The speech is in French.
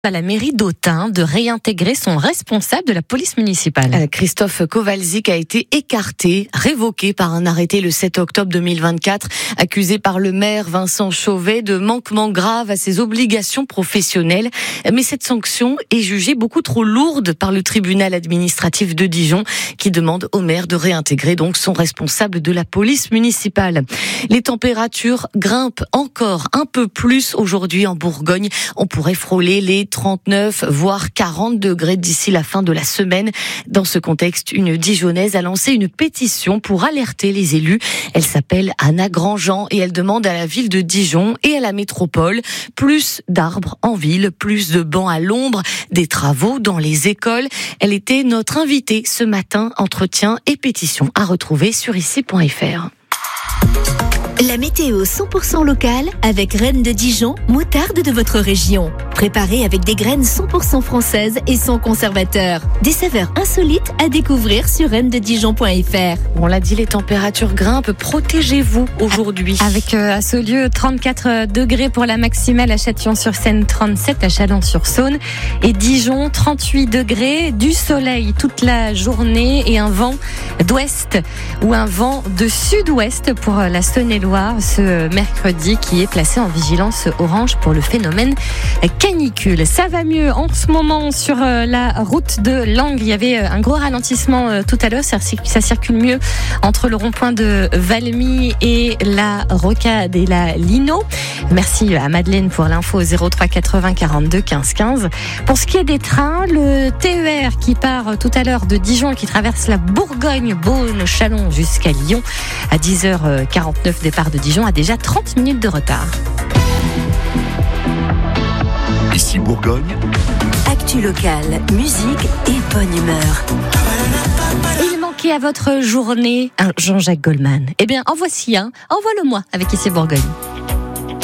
À la mairie d'Autun de réintégrer son responsable de la police municipale. Christophe Kowalczyk a été écarté, révoqué par un arrêté le 7 octobre 2024, accusé par le maire Vincent Chauvet de manquement grave à ses obligations professionnelles. Mais cette sanction est jugée beaucoup trop lourde par le tribunal administratif de Dijon, qui demande au maire de réintégrer donc son responsable de la police municipale. Les températures grimpent encore un peu plus aujourd'hui en Bourgogne. On pourrait frôler les 39 voire 40 degrés d'ici la fin de la semaine. Dans ce contexte, une Dijonnaise a lancé une pétition pour alerter les élus. Elle s'appelle Anna Grandjean et elle demande à la ville de Dijon et à la métropole plus d'arbres en ville, plus de bancs à l'ombre, des travaux dans les écoles. Elle était notre invitée ce matin. Entretien et pétition à retrouver sur ici.fr. La météo 100% locale avec Rennes de Dijon, moutarde de votre région. Préparée avec des graines 100% françaises et sans conservateur. Des saveurs insolites à découvrir sur rennededijon.fr. On l'a dit, les températures grimpent. Protégez-vous aujourd'hui. Avec à Saulieu 34 degrés pour la maximale, à Châtillon-sur-Seine 37, à Chalon-sur-Saône et Dijon 38 degrés, du soleil toute la journée et un vent d'ouest ou un vent de sud-ouest pour la Saône-et-Loire ce mercredi, qui est placé en vigilance orange pour le phénomène canicule. Ça va mieux en ce moment sur la route de Langres. Il y avait un gros ralentissement tout à l'heure. Ça circule mieux entre le rond-point de Valmy et la Rocade et la Lino. Merci à Madeleine pour l'info 03 80 42 15 15. Pour ce qui est des trains, le TER qui part tout à l'heure de Dijon et qui traverse la Bourgogne, Beaune, Chalon jusqu'à Lyon à 10h49 départ de Dijon a déjà 30 minutes de retard. Ici Bourgogne. Actu locale, musique et bonne humeur. Il manquait à votre journée un Jean-Jacques Goldman. Eh bien, en voici un. Envoie-le-moi avec Ici Bourgogne.